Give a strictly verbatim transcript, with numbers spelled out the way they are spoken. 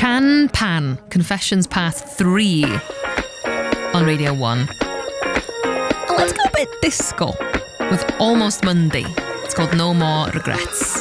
Can Pan, Confessions Path three on Radio one. And let's go a bit disco with Almost Monday. It's called No More Regrets.